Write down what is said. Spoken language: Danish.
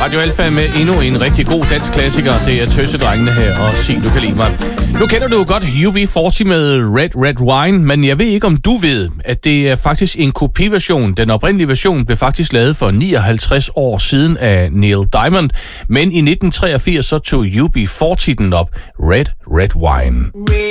Radio Alfa med endnu en rigtig god dansk klassiker. Det er Tøsedrengene her, og sig du kan lide mig. Nu kender du godt UB40 med Red Wine, men jeg ved ikke, om du ved, at det er faktisk en kopiversion. Den oprindelige version blev faktisk lavet for 59 år siden af Neil Diamond, men i 1983 så tog UB40 den op, Red Wine.